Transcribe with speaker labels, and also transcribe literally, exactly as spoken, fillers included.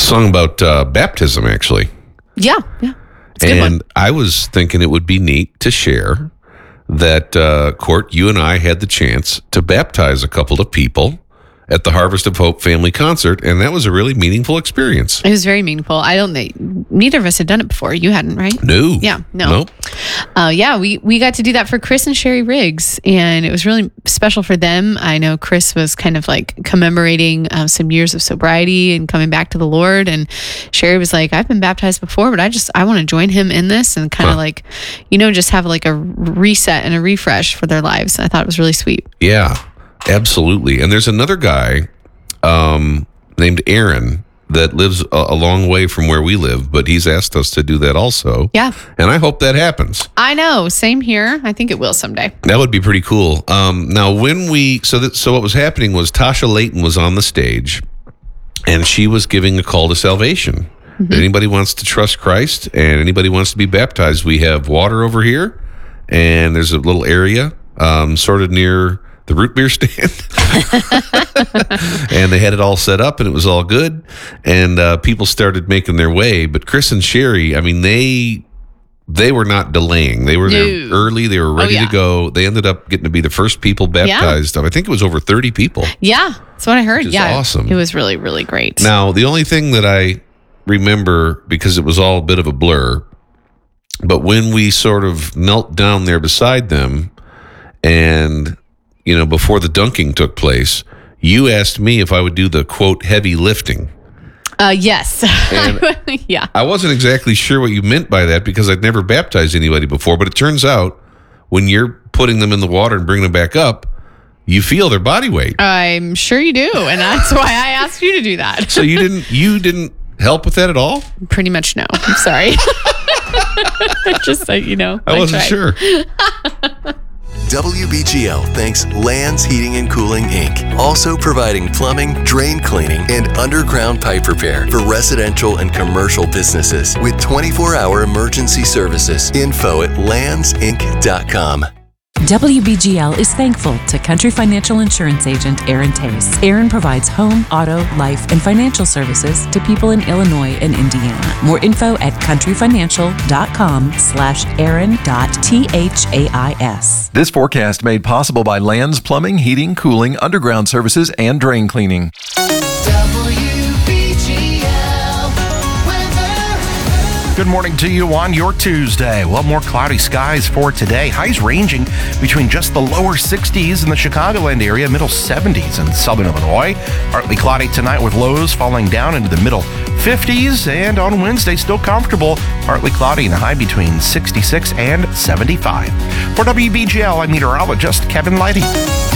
Speaker 1: song about uh, baptism, actually.
Speaker 2: Yeah, yeah. It's a good
Speaker 1: And
Speaker 2: one.
Speaker 1: I was thinking it would be neat to share that, uh, Court, you and I had the chance to baptize a couple of people at the Harvest of Hope family concert, and that was a really meaningful experience.
Speaker 2: It was very meaningful. I don't think neither of us had done it before. You hadn't, right?
Speaker 1: No.
Speaker 2: Yeah, no.
Speaker 1: Nope.
Speaker 2: Uh, yeah, we, we got to do that for Chris and Sherry Riggs, and it was really special for them. I know Chris was kind of like commemorating uh, some years of sobriety and coming back to the Lord, and Sherry was like, I've been baptized before, but I just, I want to join him in this and kind of
Speaker 1: Huh.
Speaker 2: like, you know, just have like a reset and a refresh for their lives. I thought it was really sweet.
Speaker 1: Yeah, absolutely. And there's another guy um, named Aaron that lives a, a long way from where we live, but he's asked us to do that also.
Speaker 2: Yeah.
Speaker 1: And I hope that happens.
Speaker 2: I know. Same here. I think it will someday.
Speaker 1: That would be pretty cool. Um, now, when we so that so what was happening was Tasha Layton was on the stage, and she was giving a call to salvation.
Speaker 2: Mm-hmm.
Speaker 1: Anybody wants to trust Christ, and anybody wants to be baptized, we have water over here, and there's a little area, um, sort of near the root beer stand, and they had it all set up, and it was all good, and uh, people started making their way. But Chris and Sherry, I mean, they. They were not delaying. They were there
Speaker 2: No.
Speaker 1: early. They were ready
Speaker 2: yeah.
Speaker 1: to go. They ended up getting to be the first people baptized. I think it was over thirty people.
Speaker 2: Yeah. That's what I heard.
Speaker 1: Which is
Speaker 2: yeah.
Speaker 1: awesome.
Speaker 2: It was really, really great.
Speaker 1: Now, the only thing that I remember, because it was all a bit of a blur, but when we sort of knelt down there beside them and, you know, before the dunking took place, you asked me if I would do the, quote, heavy lifting.
Speaker 2: Uh, yes.
Speaker 1: And
Speaker 2: yeah.
Speaker 1: I wasn't exactly sure what you meant by that because I'd never baptized anybody before, but it turns out when you're putting them in the water and bringing them back up, you feel their body weight.
Speaker 2: I'm sure you do, and that's why I asked you to do that.
Speaker 1: So you didn't you didn't help with that at all?
Speaker 2: Pretty much no. I'm sorry. Just so you know.
Speaker 1: I wasn't
Speaker 2: tried.
Speaker 1: sure.
Speaker 3: W B G L thanks Lands Heating and Cooling, Incorporated. Also providing plumbing, drain cleaning, and underground pipe repair for residential and commercial businesses with twenty-four hour emergency services. Info at lands inc dot com.
Speaker 4: W B G L is thankful to Country Financial Insurance Agent Aaron Tace. Aaron provides home, auto, life, and financial services to people in Illinois and Indiana. More info at countryfinancial.com slash Aaron dot T H A I S.
Speaker 5: This forecast made possible by Lands Plumbing, Heating, Cooling, Underground Services, and Drain Cleaning.
Speaker 6: Good morning to you on your Tuesday. Well, more cloudy skies for today. Highs ranging between just the lower sixties in the Chicagoland area, middle seventies in southern Illinois. Partly cloudy tonight with lows falling down into the middle fifties. And on Wednesday, still comfortable. Partly cloudy and a high between sixty-six and seventy-five. For W B G L, I'm meteorologist Kevin Lighty.